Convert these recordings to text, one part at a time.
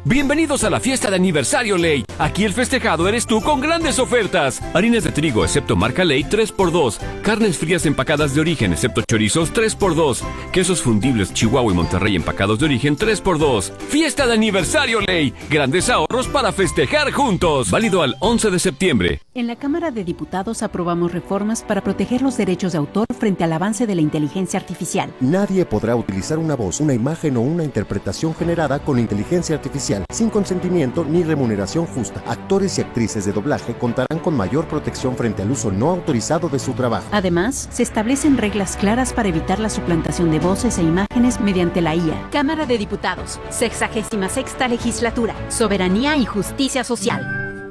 Bienvenidos a la fiesta de aniversario Ley. Aquí el festejado eres tú con grandes ofertas. Harinas de trigo, excepto marca Ley, 3x2. Carnes frías empacadas de origen, excepto chorizos, 3x2. Quesos fundibles Chihuahua y Monterrey empacados de origen, 3x2. Fiesta de aniversario Ley. Grandes ahorros para festejar juntos. Válido al 11 de septiembre. En la Cámara de Diputados aprobamos reformas para proteger los derechos de autor frente al avance de la inteligencia artificial. Nadie podrá utilizar una voz, una imagen o una interpretación generada con inteligencia artificial sin consentimiento ni remuneración justa. Actores y actrices de doblaje contarán con mayor protección frente al uso no autorizado de su trabajo. Además, se establecen reglas claras para evitar la suplantación de voces e imágenes mediante la IA. Cámara de Diputados, 66ª Legislatura, Soberanía y Justicia Social.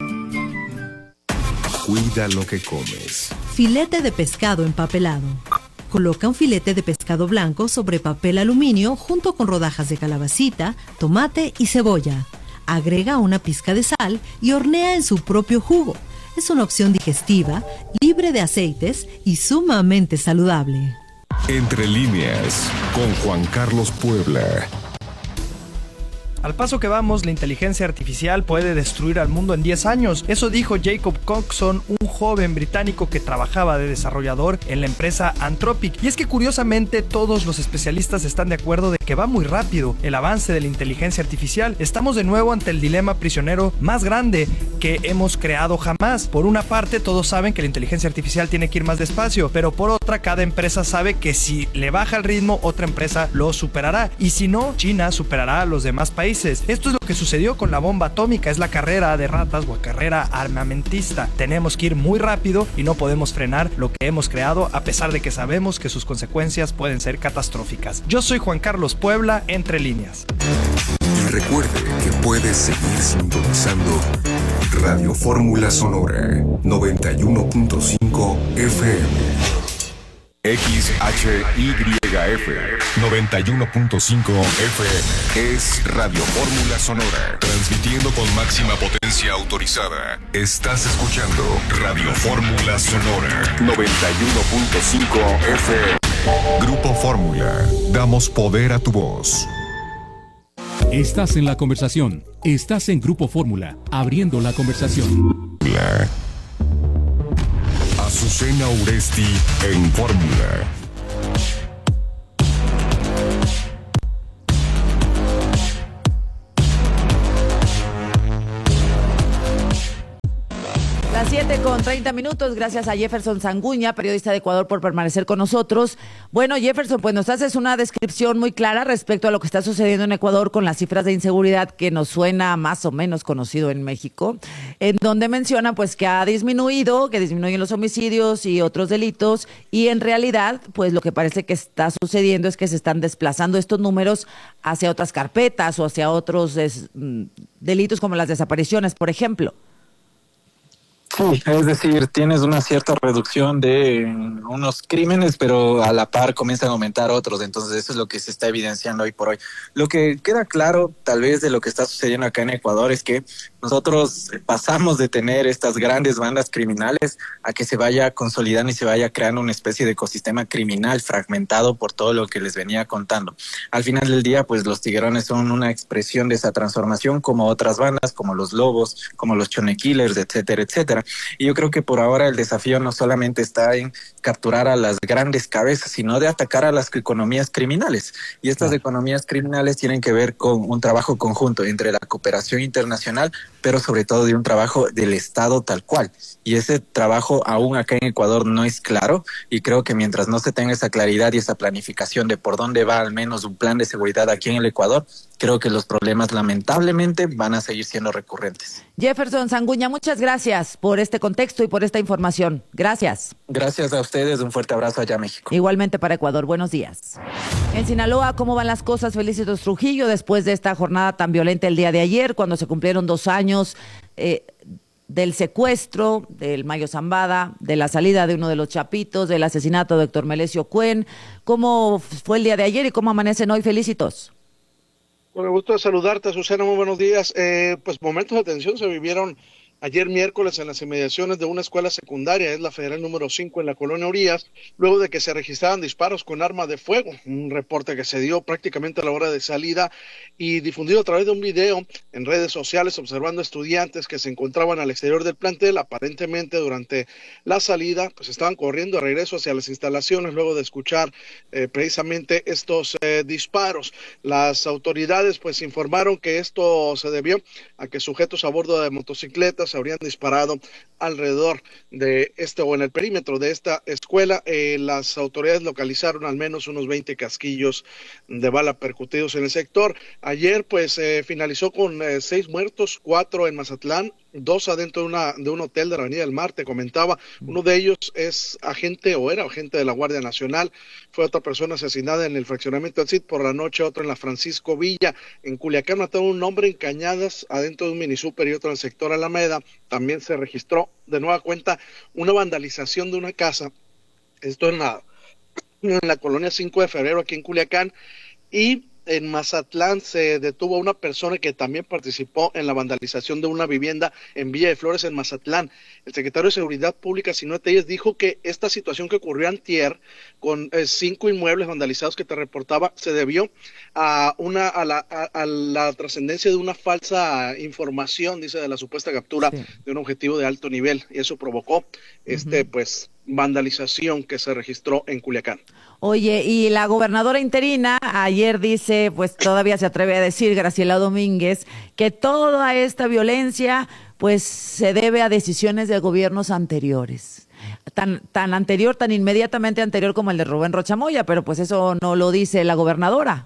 Cuida lo que comes. Filete de pescado empapelado. Coloca un filete de pescado blanco sobre papel aluminio junto con rodajas de calabacita, tomate y cebolla. Agrega una pizca de sal y hornea en su propio jugo. Es una opción digestiva, libre de aceites y sumamente saludable. Entre líneas, con Juan Carlos Puebla. Al paso que vamos, la inteligencia artificial puede destruir al mundo en 10 años. Eso dijo Jacob Coxon, un joven británico que trabajaba de desarrollador en la empresa Anthropic. Y es que curiosamente todos los especialistas están de acuerdo de que va muy rápido el avance de la inteligencia artificial. Estamos de nuevo ante el dilema prisionero más grande que hemos creado jamás. Por una parte, todos saben que la inteligencia artificial tiene que ir más despacio, pero por otra, cada empresa sabe que si le baja el ritmo, otra empresa lo superará. Y si no, China superará a los demás países. Esto es lo que sucedió con la bomba atómica, es la carrera de ratas o carrera armamentista. Tenemos que ir muy rápido y no podemos frenar lo que hemos creado a pesar de que sabemos que sus consecuencias pueden ser catastróficas. Yo soy Juan Carlos Puebla, Entre Líneas. Y recuerde que puedes seguir sintonizando Radio Fórmula Sonora 91.5 FM. XHYF 91.5 FM es Radio Fórmula Sonora, transmitiendo con máxima potencia autorizada. Estás escuchando Radio Fórmula Sonora 91.5 FM. Grupo Fórmula, damos poder a tu voz. Estás en la conversación. Estás en Grupo Fórmula, abriendo la conversación. Azucena Uresti en Fórmula. Las 7:30. Gracias a Jefferson Sanguña, periodista de Ecuador, por permanecer con nosotros. Bueno, Jefferson, pues nos haces una descripción muy clara respecto a lo que está sucediendo en Ecuador con las cifras de inseguridad que nos suena más o menos conocido en México, en donde menciona pues que disminuyen los homicidios y otros delitos, y en realidad pues lo que parece que está sucediendo es que se están desplazando estos números hacia otras carpetas o hacia otros delitos como las desapariciones, por ejemplo. Sí, es decir, tienes una cierta reducción de unos crímenes, pero a la par comienzan a aumentar otros. Entonces eso es lo que se está evidenciando hoy por hoy. Lo que queda claro tal vez de lo que está sucediendo acá en Ecuador es que nosotros pasamos de tener estas grandes bandas criminales a que se vaya consolidando y se vaya creando una especie de ecosistema criminal fragmentado por todo lo que les venía contando. Al final del día, pues los tiguerones son una expresión de esa transformación, como otras bandas, como los lobos, como los Chone Killers, etcétera, etcétera. Y yo creo que por ahora el desafío no solamente está en capturar a las grandes cabezas, sino de atacar a las economías criminales. Y estas economías criminales tienen que ver con un trabajo conjunto entre la cooperación internacional, pero sobre todo de un trabajo del Estado tal cual. Y ese trabajo aún acá en Ecuador no es claro, y creo que mientras no se tenga esa claridad y esa planificación de por dónde va al menos un plan de seguridad aquí en el Ecuador, creo que los problemas lamentablemente van a seguir siendo recurrentes. Jefferson Sanguña, muchas gracias por este contexto y por esta información. Gracias. Gracias a ustedes, un fuerte abrazo allá a México. Igualmente para Ecuador, buenos días. En Sinaloa, ¿cómo van las cosas, Felicitos Trujillo, después de esta jornada tan violenta el día de ayer, cuando se cumplieron 2 años del secuestro del Mayo Zambada, de la salida de uno de los chapitos, del asesinato de Héctor Melesio Cuen? ¿Cómo fue el día de ayer y cómo amanecen hoy, Felicitos? Con el gusto de saludarte, Azucena, muy buenos días. Pues momentos de tensión se vivieron ayer miércoles en las inmediaciones de una escuela secundaria, es la Federal número 5 en la colonia Orías, luego de que se registraran disparos con arma de fuego, un reporte que se dio prácticamente a la hora de salida y difundido a través de un video en redes sociales, observando estudiantes que se encontraban al exterior del plantel, aparentemente durante la salida, pues estaban corriendo de regreso hacia las instalaciones luego de escuchar precisamente estos disparos. Las autoridades pues informaron que esto se debió a que sujetos a bordo de motocicletas habrían disparado alrededor de o en el perímetro de esta escuela. Las autoridades localizaron al menos unos 20 casquillos de bala percutidos en el sector. Ayer pues finalizó con 6 muertos, 4 en Mazatlán, 2 adentro de un hotel de la Avenida del Mar, te comentaba. Uno de ellos es agente o era agente de la Guardia Nacional. Fue otra persona asesinada en el fraccionamiento del CID por la noche, otro en la Francisco Villa. En Culiacán mataron a un hombre en Cañadas adentro de un minisúper y otro en el sector Alameda. También se registró de nueva cuenta una vandalización de una casa, esto en la colonia 5 de febrero aquí en Culiacán, y en Mazatlán se detuvo a una persona que también participó en la vandalización de una vivienda en Villa de Flores, en Mazatlán. El secretario de Seguridad Pública, Sinúa Telles, dijo que esta situación que ocurrió antier con 5 inmuebles vandalizados que te reportaba se debió a la trascendencia de una falsa información, dice, de la supuesta captura de un objetivo de alto nivel, y eso provocó pues vandalización que se registró en Culiacán. Oye, y la gobernadora interina ayer dice, pues todavía se atreve a decir, Graciela Domínguez, que toda esta violencia pues se debe a decisiones de gobiernos anteriores. Tan inmediatamente anterior como el de Rubén Rocha Moya, pero pues eso no lo dice la gobernadora.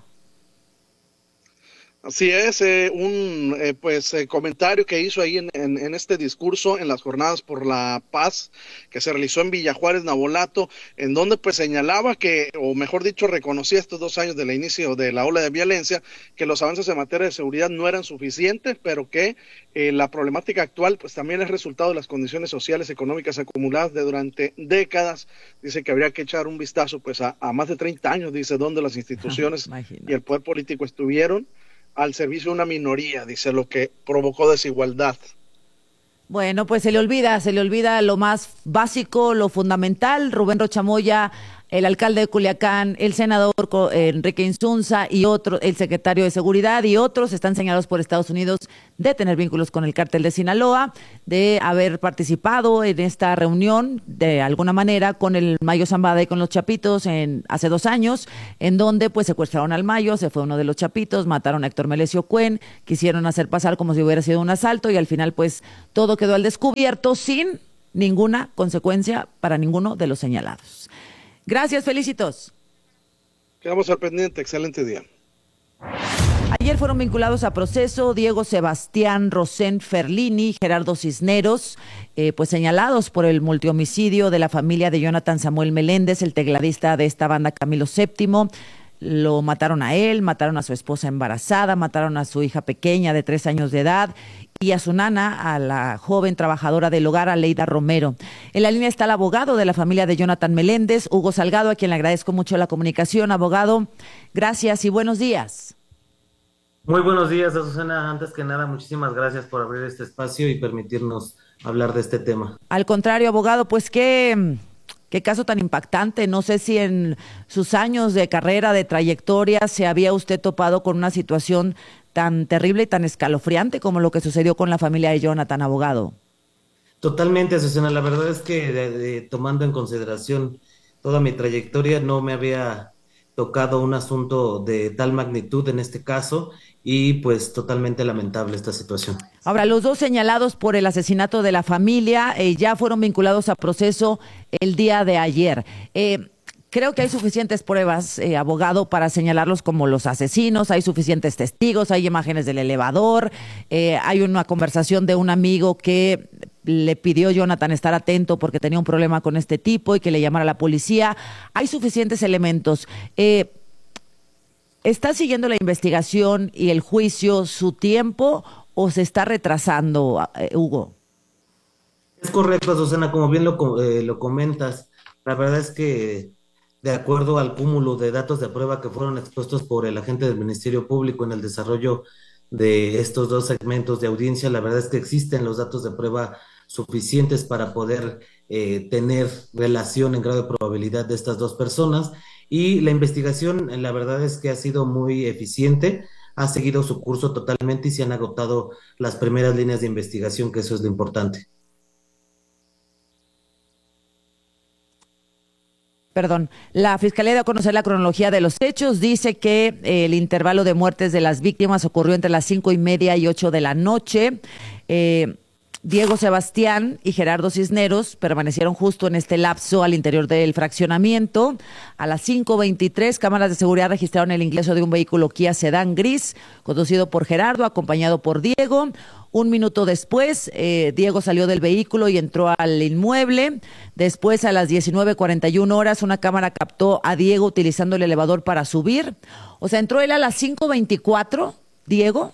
Así es, un comentario que hizo ahí en este discurso en las jornadas por la paz que se realizó en Villa Juárez, Navolato, en donde pues señalaba que, o mejor dicho, reconocía estos 2 años del inicio de la ola de violencia, que los avances en materia de seguridad no eran suficientes, pero que la problemática actual pues también es resultado de las condiciones sociales, económicas acumuladas de durante décadas. Dice que habría que echar un vistazo pues a más de 30 años, dice, donde las instituciones y el poder político estuvieron al servicio de una minoría, dice, lo que provocó desigualdad. Bueno, pues se le olvida lo más básico, lo fundamental. Rubén Rocha Moya, el alcalde de Culiacán, el senador Enrique Insunza y otro, el secretario de Seguridad y otros están señalados por Estados Unidos de tener vínculos con el cártel de Sinaloa, de haber participado en esta reunión de alguna manera con el Mayo Zambada y con los Chapitos hace 2 años, en donde pues secuestraron al Mayo, se fue uno de los Chapitos, mataron a Héctor Melesio Cuen, quisieron hacer pasar como si hubiera sido un asalto y al final pues todo quedó al descubierto sin ninguna consecuencia para ninguno de los señalados. Gracias, Felicitos. Quedamos al pendiente, excelente día. Ayer fueron vinculados a proceso Diego Sebastián Rosén Ferlini, Gerardo Cisneros, pues señalados por el multihomicidio de la familia de Jonathan Samuel Meléndez, el tecladista de esta banda Camilo VII. Lo mataron a él, mataron a su esposa embarazada, mataron a su hija pequeña de 3 años de edad y a su nana, a la joven trabajadora del hogar, Aleida Romero. En la línea está el abogado de la familia de Jonathan Meléndez, Hugo Salgado, a quien le agradezco mucho la comunicación. Abogado, gracias y buenos días. Muy buenos días, Azucena. Antes que nada, muchísimas gracias por abrir este espacio y permitirnos hablar de este tema. Al contrario, abogado, pues qué caso tan impactante. No sé si en sus años de carrera, de trayectoria, se había usted topado con una situación tan terrible y tan escalofriante como lo que sucedió con la familia de Jonathan, abogado. Totalmente, Azucena. La verdad es que tomando en consideración toda mi trayectoria, no me había tocado un asunto de tal magnitud en este caso y pues totalmente lamentable esta situación. Ahora, los 2 señalados por el asesinato de la familia ya fueron vinculados a proceso el día de ayer. Creo que hay suficientes pruebas, abogado, para señalarlos como los asesinos, hay suficientes testigos, hay imágenes del elevador, hay una conversación de un amigo que le pidió a Jonathan estar atento porque tenía un problema con este tipo y que le llamara a la policía. Hay suficientes elementos. ¿Está siguiendo la investigación y el juicio su tiempo o se está retrasando, Hugo? Es correcto, Susana, como bien lo comentas. La verdad es que de acuerdo al cúmulo de datos de prueba que fueron expuestos por el agente del Ministerio Público en el desarrollo de estos dos segmentos de audiencia. La verdad es que existen los datos de prueba suficientes para poder tener relación en grado de probabilidad de estas dos personas, y la investigación, la verdad es que ha sido muy eficiente, ha seguido su curso totalmente y se han agotado las primeras líneas de investigación, que eso es lo importante. Perdón, la Fiscalía dio a conocer la cronología de los hechos. Dice que el intervalo de muertes de las víctimas ocurrió entre las 5:30 y 8 de la noche. Diego Sebastián y Gerardo Cisneros permanecieron justo en este lapso al interior del fraccionamiento. A las 5:23, cámaras de seguridad registraron el ingreso de un vehículo Kia Sedán gris, conducido por Gerardo, acompañado por Diego. Un minuto después, Diego salió del vehículo y entró al inmueble. Después, a las 19:41 horas, una cámara captó a Diego utilizando el elevador para subir. O sea, entró él a las 5:24, Diego,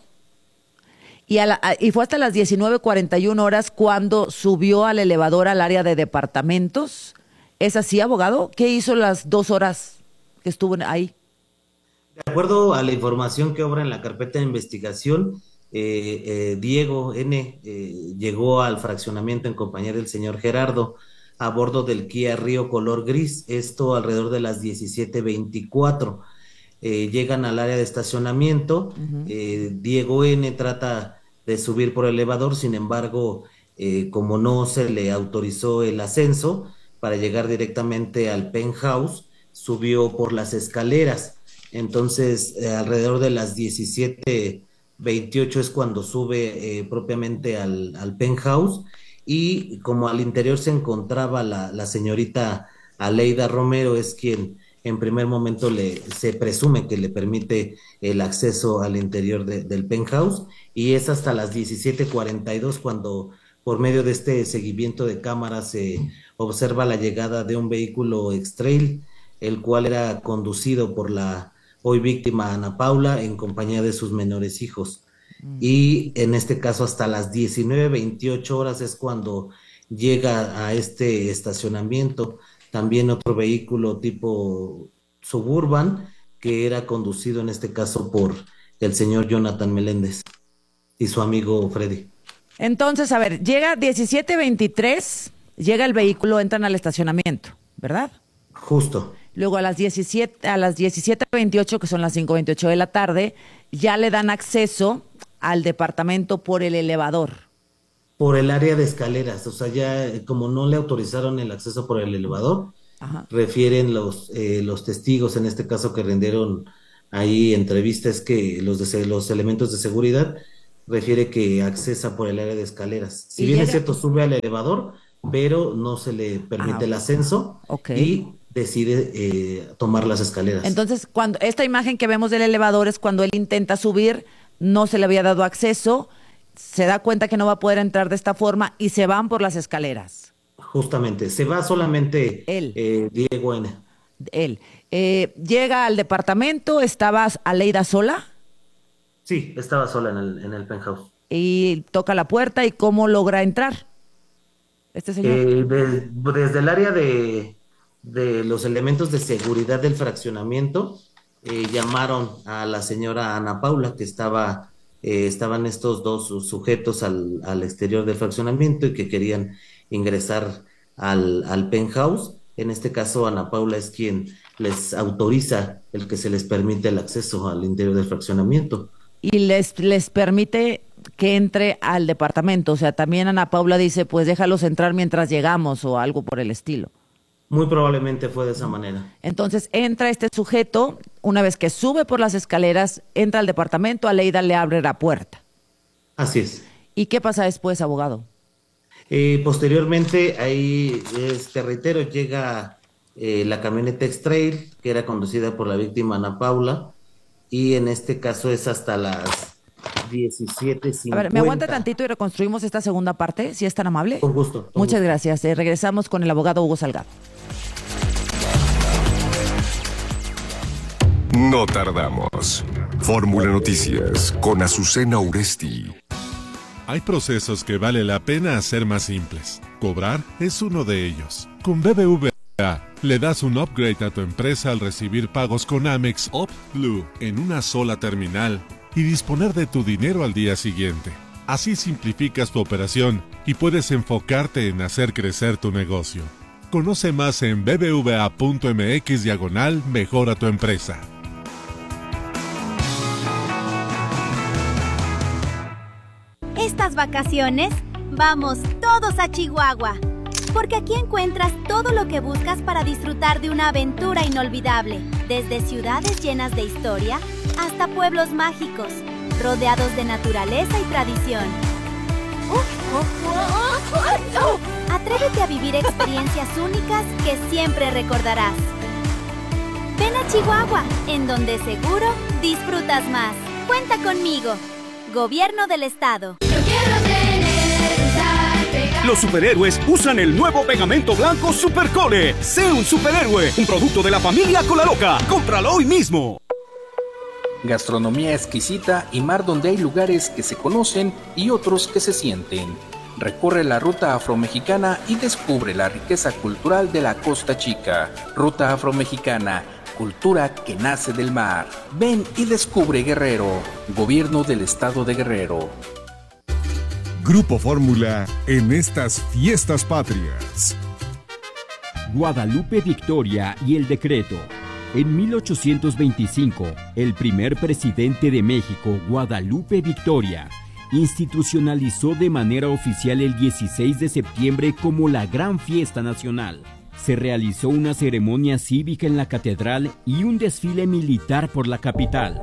y fue hasta las 19:41 horas cuando subió al elevador al área de departamentos. ¿Es así, abogado? ¿Qué hizo las 2 horas que estuvo ahí? De acuerdo a la información que obra en la carpeta de investigación, Diego N. Llegó al fraccionamiento en compañía del señor Gerardo a bordo del Kia Río color gris, esto alrededor de las 17:24. Llegan al área de estacionamiento. Diego N. trata de subir por el elevador, sin embargo, como no se le autorizó el ascenso para llegar directamente al penthouse, subió por las escaleras. Entonces, alrededor de las 17:28 es cuando sube propiamente al penthouse, y como al interior se encontraba la señorita Aleida Romero, es quien en primer momento se presume que le permite el acceso al interior del penthouse, y es hasta las 17:42 cuando, por medio de este seguimiento de cámaras, se observa la llegada de un vehículo X-Trail, el cual era conducido por la hoy víctima Ana Paula en compañía de sus menores hijos. Y en este caso hasta las 19:28 horas es cuando llega a este estacionamiento también otro vehículo tipo Suburban, que era conducido en este caso por el señor Jonathan Meléndez y su amigo Freddy. Entonces, a ver, llega 17:23, llega el vehículo, entran al estacionamiento, ¿verdad? Justo. Luego a las 17:28, que son las 5:28 de la tarde, ya le dan acceso al departamento por el elevador. Por el área de escaleras, o sea, ya como no le autorizaron el acceso por el elevador, refieren los testigos, en este caso que rindieron ahí entrevistas, que los elementos de seguridad, refiere que accesa por el área de escaleras. Si bien es cierto, sube al elevador, pero no se le permite el ascenso, y decide tomar las escaleras. Entonces, cuando esta imagen que vemos del elevador es cuando él intenta subir, no se le había dado acceso, se da cuenta que no va a poder entrar de esta forma y se van por las escaleras. Justamente, se va solamente Diego N. Él. Llega al departamento, ¿estaba Aleida sola? Sí, estaba sola en el penthouse. Y toca la puerta, ¿y cómo logra entrar este señor? Desde el área de los elementos de seguridad del fraccionamiento, llamaron a la señora Ana Paula, que estaban estos dos sujetos al exterior del fraccionamiento y que querían ingresar al penthouse. En este caso, Ana Paula es quien les autoriza el que se les permite el acceso al interior del fraccionamiento. Y les permite que entre al departamento. O sea, también Ana Paula dice, pues déjalos entrar mientras llegamos o algo por el estilo. Muy probablemente fue de esa manera. Entonces entra este sujeto, una vez que sube por las escaleras, entra al departamento, Aleida le abre la puerta. Así es. ¿Y qué pasa después, abogado? Posteriormente, ahí, reitero, llega la camioneta X-Trail, que era conducida por la víctima Ana Paula, y en este caso es hasta las 17:50. A ver, ¿me aguanta tantito y reconstruimos esta segunda parte, si es tan amable? Con gusto. Muchas gracias. Regresamos con el abogado Hugo Salgado. No tardamos. Fórmula Noticias con Azucena Uresti. Hay procesos que vale la pena hacer más simples. Cobrar es uno de ellos. Con BBVA le das un upgrade a tu empresa al recibir pagos con Amex Up Blue en una sola terminal y disponer de tu dinero al día siguiente. Así simplificas tu operación y puedes enfocarte en hacer crecer tu negocio. Conoce más en bbva.mx/mejora tu empresa. Estas vacaciones, vamos todos a Chihuahua, porque aquí encuentras todo lo que buscas para disfrutar de una aventura inolvidable, desde ciudades llenas de historia hasta pueblos mágicos, rodeados de naturaleza y tradición. Atrévete a vivir experiencias únicas que siempre recordarás. Ven a Chihuahua, en donde seguro disfrutas más. Cuenta conmigo. Gobierno del Estado. Los superhéroes usan el nuevo pegamento blanco Supercole. Sé un superhéroe, un producto de la familia Colaloca. ¡Cómpralo hoy mismo! Gastronomía exquisita y mar donde hay lugares que se conocen y otros que se sienten. Recorre la ruta afromexicana y descubre la riqueza cultural de la Costa Chica. Ruta afromexicana, cultura que nace del mar. Ven y descubre Guerrero. Gobierno del Estado de Guerrero. Grupo Fórmula en estas fiestas patrias. Guadalupe Victoria y el decreto. En 1825, el primer presidente de México, Guadalupe Victoria, institucionalizó de manera oficial el 16 de septiembre como la gran fiesta nacional. Se realizó una ceremonia cívica en la catedral y un desfile militar por la capital.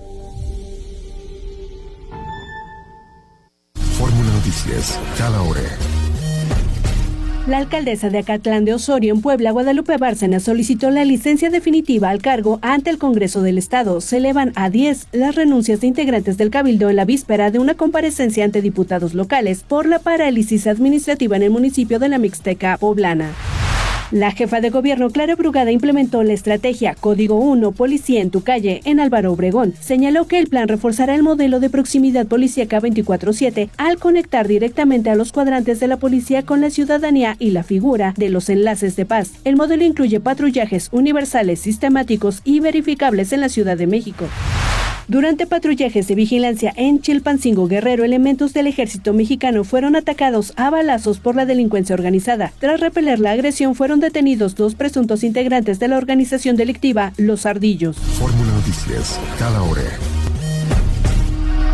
Fórmula Noticias, cada hora. La alcaldesa de Acatlán de Osorio, en Puebla, Guadalupe Bárcena, solicitó la licencia definitiva al cargo ante el Congreso del Estado. Se elevan a 10 las renuncias de integrantes del Cabildo en la víspera de una comparecencia ante diputados locales por la parálisis administrativa en el municipio de la Mixteca poblana. La jefa de gobierno, Clara Brugada, implementó la estrategia Código 1, Policía en tu calle, en Álvaro Obregón. Señaló que el plan reforzará el modelo de proximidad policíaca 24/7 al conectar directamente a los cuadrantes de la policía con la ciudadanía y la figura de los enlaces de paz. El modelo incluye patrullajes universales, sistemáticos y verificables en la Ciudad de México. Durante patrullajes de vigilancia en Chilpancingo, Guerrero, elementos del ejército mexicano fueron atacados a balazos por la delincuencia organizada. Tras repeler la agresión, fueron detenidos 2 presuntos integrantes de la organización delictiva Los Ardillos. Fórmula Noticias, cada hora.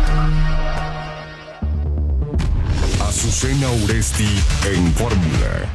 Azucena Uresti en Fórmula.